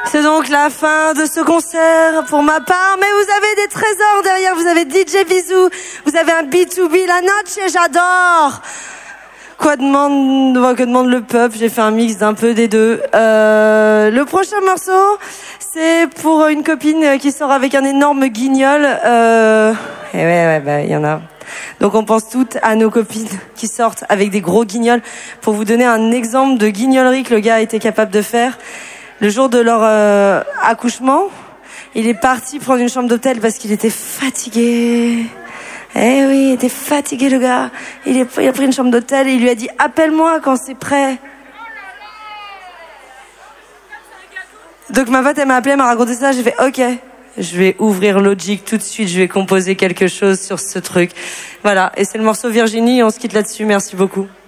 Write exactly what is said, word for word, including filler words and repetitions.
C'est donc la fin de ce concert pour ma part, mais vous avez des trésors derrière, vous avez D J Bisou, vous avez un B deux B, la noche, j'adore. Quoi demande, que demande le peuple? J'ai fait un mix d'un peu des deux. Euh, le prochain morceau, c'est pour une copine qui sort avec un énorme guignol. Euh, et ouais, ouais, bah, il y en a. Donc on pense toutes à nos copines qui sortent avec des gros guignols. Pour vous donner un exemple de guignolerie que le gars a été capable de faire, le jour de leur euh, accouchement, il est parti prendre une chambre d'hôtel parce qu'il était fatigué. Eh oui, il était fatigué le gars. Il, est, il a pris une chambre d'hôtel et il lui a dit « Appelle-moi quand c'est prêt ». Donc ma pote, elle m'a appelé, elle m'a raconté ça, j'ai fait « Ok, je vais ouvrir Logic tout de suite, je vais composer quelque chose sur ce truc ». Voilà, et c'est le morceau Virginie, on se quitte là-dessus, merci beaucoup.